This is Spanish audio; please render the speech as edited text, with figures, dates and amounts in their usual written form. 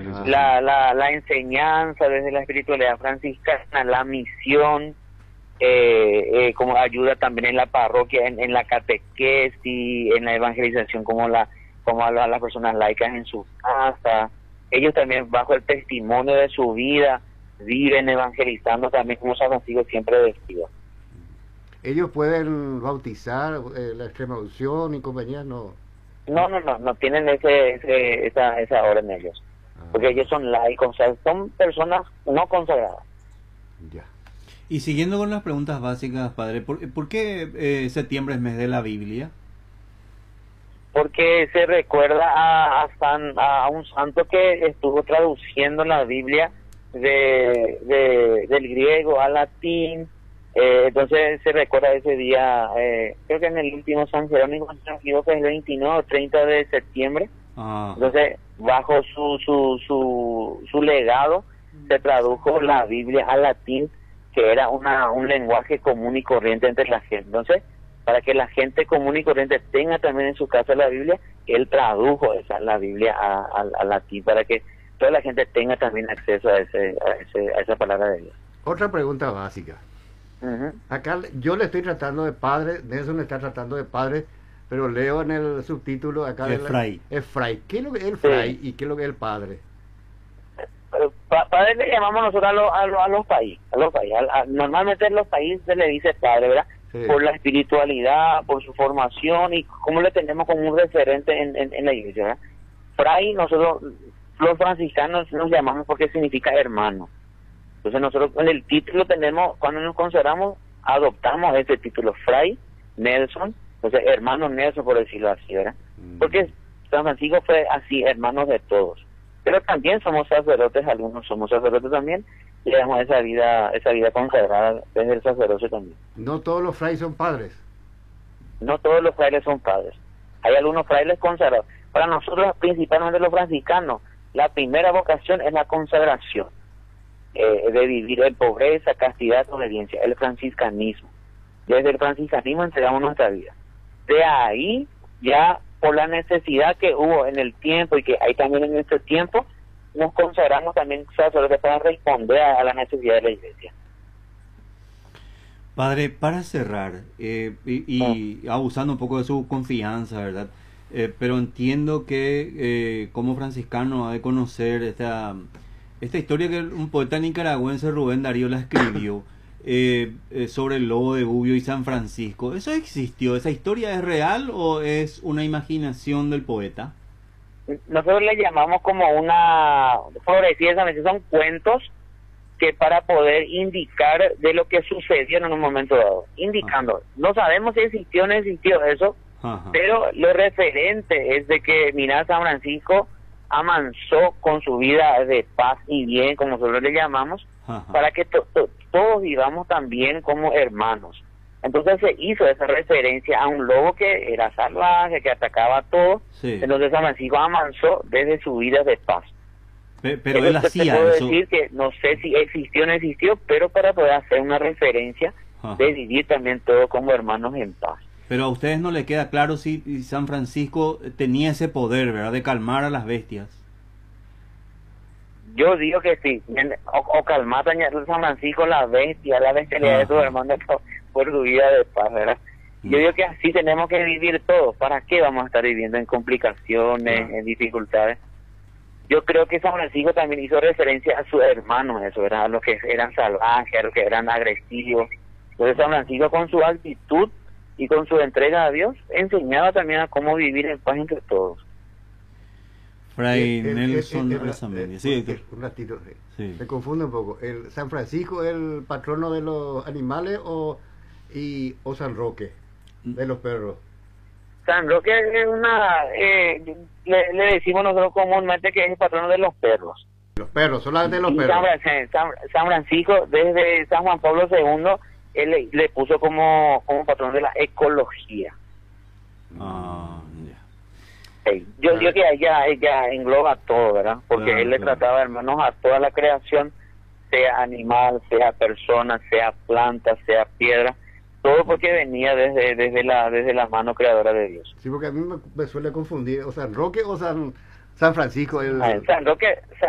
la enseñanza desde la espiritualidad franciscana, la misión, como ayuda también en la parroquia, en la catequesis, en la evangelización, como a las personas laicas en su casa. Ellos también, bajo el testimonio de su vida, viven evangelizando también, como San Francisco siempre decía. ¿Ellos pueden bautizar la extrema unción y compañía? No. No tienen esa orden ellos, porque ellos son laicos, o sea, son personas no consagradas. Ya. Y siguiendo con las preguntas básicas, padre, ¿por qué septiembre es mes de la Biblia? Porque se recuerda a un santo que estuvo traduciendo la Biblia del griego al latín. Entonces se recuerda ese día, creo que en el último San Jerónimo, si no me equivoco, es el 29 o 30 de septiembre. Entonces, bajo su legado, se tradujo la Biblia al latín, que era un lenguaje común y corriente entre la gente. Entonces, para que la gente común y corriente tenga también en su casa la Biblia, él tradujo la Biblia al latín, para que toda la gente tenga también acceso a esa palabra de Dios. Otra pregunta básica. Acá yo le estoy tratando de padre, Nelson le está tratando de padre, pero leo en el subtítulo acá es fray. Es fray. ¿Qué es lo que es el fray y qué es lo que es el padre? Padre le llamamos nosotros a los países. Normalmente en los países se le dice padre, ¿verdad? Sí. Por la espiritualidad, por su formación y cómo le tenemos como un referente en la iglesia, ¿verdad? Fray, nosotros los franciscanos nos llamamos porque significa hermano. Entonces nosotros en el título tenemos, cuando nos consideramos, adoptamos ese título, Fray Nelson, entonces hermano Nelson, por decirlo así, ¿verdad? Porque San Francisco fue así, hermanos de todos. Pero también somos sacerdotes, algunos somos sacerdotes también, y le damos esa vida consagrada desde el sacerdocio también. No todos los frailes son padres. No todos los frailes son padres. Hay algunos frailes consagrados. Para nosotros, principalmente los franciscanos, la primera vocación es la consagración. De vivir en pobreza, castidad, obediencia, el franciscanismo. Desde el franciscanismo entregamos nuestra vida. De ahí, ya por la necesidad que hubo en el tiempo y que hay también en este tiempo, nos consagramos también sacerdotes para responder a la necesidad de la iglesia. Padre, para cerrar, y abusando un poco de su confianza, ¿verdad? Pero entiendo que como franciscano ha de conocer esta historia que un poeta nicaragüense, Rubén Darío, la escribió sobre el lobo de Gubbio y San Francisco. ¿Eso existió? ¿Esa historia es real o es una imaginación del poeta? Nosotros le llamamos como una profecía, son cuentos que para poder indicar de lo que sucedió en un momento dado, indicando. No sabemos si existió o no existió eso, pero lo referente es de que, mira, San Francisco amansó con su vida de paz y bien, como nosotros le llamamos, para que todos vivamos también como hermanos. Entonces se hizo esa referencia a un lobo que era salvaje, que atacaba a todos. Sí. Entonces San Francisco amansó desde su vida de paz. Pero él hacía puedo eso. decir que no sé si existió o no existió, pero para poder hacer una referencia de vivir también todos como hermanos en paz. Pero a ustedes no le queda claro si San Francisco tenía ese poder, ¿verdad?, de calmar a las bestias. Yo digo que sí, o calmar a San Francisco la bestialidad de sus hermanos por su vida de paz, ¿verdad? Yo digo que así tenemos que vivir todos. ¿Para qué vamos a estar viviendo en complicaciones, en dificultades? Yo creo que San Francisco también hizo referencia a sus hermanos, eso, ¿verdad?, a los que eran salvajes, a los que eran agresivos. Entonces San Francisco, con su actitud y con su entrega a Dios, enseñaba también a cómo vivir en paz entre todos. Fray Nelson Rezamendi. Sí, un ratito, sí. Me confunde un poco. ¿El San Francisco es el patrono de los animales o San Roque de los perros? San Roque es le decimos nosotros comúnmente que es el patrono de los perros. Los perros, solamente los perros. San Francisco, desde San Juan Pablo II, él le puso como patrón de la ecología. Yo digo que ella engloba todo, ¿verdad? Porque él le trataba, hermanos, a toda la creación, sea animal, sea persona, sea planta, sea piedra, todo porque venía desde la mano creadora de Dios. Sí, porque a mí me suele confundir, o San Roque o San Francisco. San Roque